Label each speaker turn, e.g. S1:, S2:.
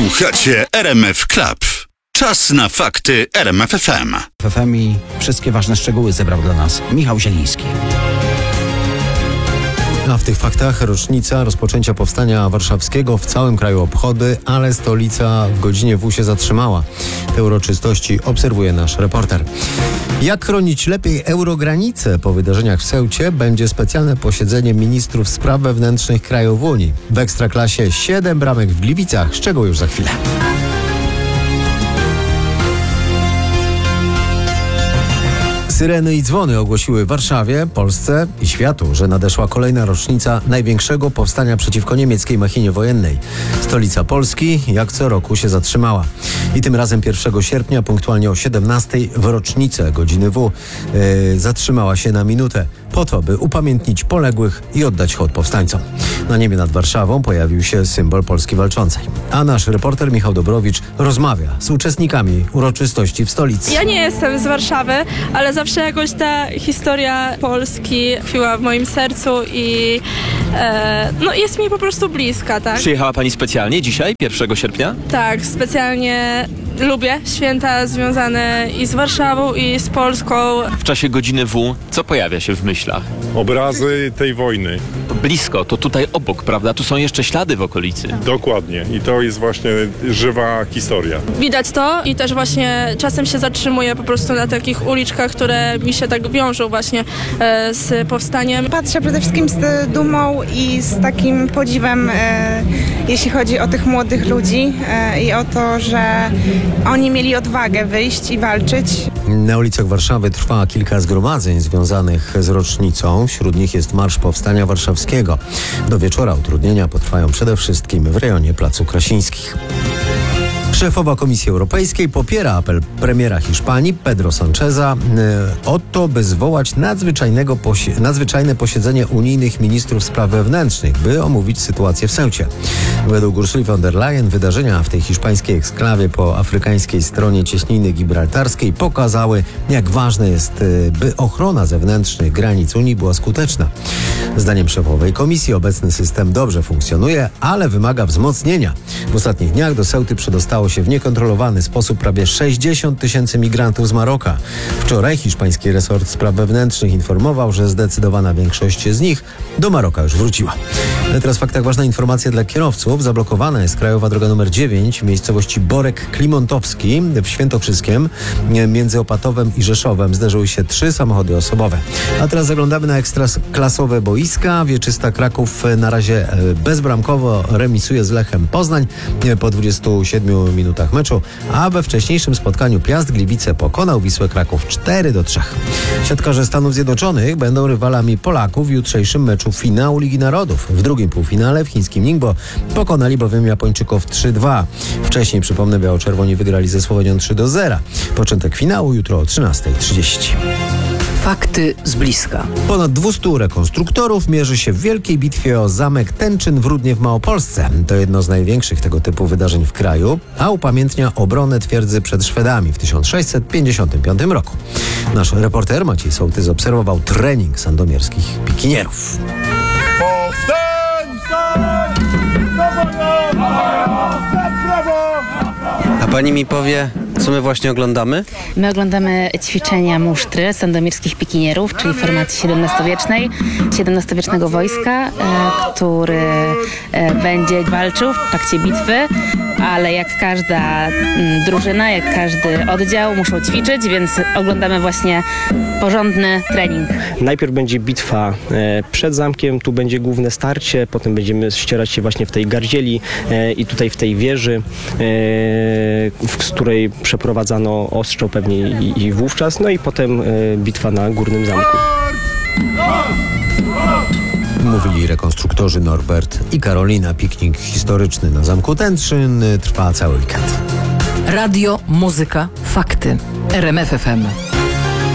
S1: Słuchacie RMF Club. Czas na fakty RMF FM.
S2: W FM i wszystkie ważne szczegóły zebrał dla nas Michał Zieliński.
S3: A w tych faktach rocznica rozpoczęcia powstania warszawskiego, w całym kraju obchody, ale stolica w godzinie W się zatrzymała. Te uroczystości obserwuje nasz reporter. Jak chronić lepiej eurogranice? Po wydarzeniach w Ceucie będzie specjalne posiedzenie ministrów spraw wewnętrznych krajów Unii. W Ekstraklasie 7 bramek w Gliwicach. Szczegóły już za chwilę. Syreny i dzwony ogłosiły Warszawie, Polsce i światu, że nadeszła kolejna rocznica największego powstania przeciwko niemieckiej machinie wojennej. Stolica Polski jak co roku się zatrzymała. I tym razem 1 sierpnia punktualnie o 17:00 w rocznicę godziny W zatrzymała się na minutę, po to, by upamiętnić poległych i oddać hołd powstańcom. Na niebie nad Warszawą pojawił się symbol Polski walczącej. A nasz reporter Michał Dobrowicz rozmawia z uczestnikami uroczystości w stolicy.
S4: Ja nie jestem z Warszawy, ale zawsze jakoś ta historia Polski tkwiła w moim sercu i jest mi po prostu bliska, tak?
S5: Przyjechała Pani specjalnie dzisiaj, 1 sierpnia?
S4: Tak, specjalnie lubię święta związane i z Warszawą, i z Polską.
S5: W czasie godziny W co pojawia się w myślach?
S6: Obrazy tej wojny.
S5: Blisko, to tutaj obok, prawda? Tu są jeszcze ślady w okolicy.
S6: Dokładnie. I to jest właśnie żywa historia.
S4: Widać to i też właśnie czasem się zatrzymuję po prostu na takich uliczkach, które mi się tak wiążą właśnie z powstaniem.
S7: Patrzę przede wszystkim z dumą i z takim podziwem, jeśli chodzi o tych młodych ludzi i o to, że oni mieli odwagę wyjść i walczyć.
S3: Na ulicach Warszawy trwa kilka zgromadzeń związanych z rocznicą. Wśród nich jest Marsz Powstania Warszawskiego. Do wieczora utrudnienia potrwają przede wszystkim w rejonie Placu Krasińskich. Szefowa Komisji Europejskiej popiera apel premiera Hiszpanii Pedro Sancheza o to, by zwołać nadzwyczajne posiedzenie unijnych ministrów spraw wewnętrznych, by omówić sytuację w Ceucie. Według Ursuli von der Leyen wydarzenia w tej hiszpańskiej eksklawie po afrykańskiej stronie cieśniny gibraltarskiej pokazały, jak ważne jest, by ochrona zewnętrznych granic Unii była skuteczna. Zdaniem szefowej Komisji obecny system dobrze funkcjonuje, ale wymaga wzmocnienia. W ostatnich dniach do Ceuty przedostało się w niekontrolowany sposób prawie 60 000 migrantów z Maroka. Wczoraj hiszpański resort spraw wewnętrznych informował, że zdecydowana większość z nich do Maroka już wróciła. Teraz w faktach ważna informacja dla kierowców. Zablokowana jest krajowa droga nr 9 w miejscowości Borek Klimontowski w Świętokrzyskiem. Między Opatowem i Rzeszowem zderzyły się 3 samochody osobowe. A teraz zaglądamy na ekstraklasowe boiska. Wieczysta Kraków na razie bezbramkowo remisuje z Lechem Poznań po 27 minutach meczu, a we wcześniejszym spotkaniu Piast Gliwice pokonał Wisłę Kraków 4-3. Siatkarze Stanów Zjednoczonych będą rywalami Polaków w jutrzejszym meczu finału Ligi Narodów. W drugim półfinale w chińskim Ningbo pokonali bowiem Japończyków 3-2. Wcześniej, przypomnę, biało-czerwoni wygrali ze Słowenią 3-0. Początek finału jutro o 13:30.
S8: Fakty z bliska.
S3: Ponad 200 rekonstruktorów mierzy się w wielkiej bitwie o zamek Tenczyn w Rudnie w Małopolsce. To jedno z największych tego typu wydarzeń w kraju, a upamiętnia obronę twierdzy przed Szwedami w 1655 roku. Nasz reporter Maciej Sołtys obserwował trening sandomierskich pikinierów.
S9: A pani mi powie, co my właśnie oglądamy?
S10: My oglądamy ćwiczenia musztry sandomierskich pikinierów, czyli formacji XVII-wiecznego wojska, który będzie walczył w trakcie bitwy, ale jak każda drużyna, jak każdy oddział muszą ćwiczyć, więc oglądamy właśnie porządny trening.
S11: Najpierw będzie bitwa przed zamkiem, tu będzie główne starcie, potem będziemy ścierać się właśnie w tej gardzieli i tutaj w tej wieży, z której przeprowadzano ostrzał pewnie i wówczas, no i potem bitwa na Górnym Zamku.
S3: Mówili rekonstruktorzy Norbert i Karolina. Piknik historyczny na Zamku Tenczyn trwa cały weekend.
S8: Radio, muzyka, fakty. RMF FM.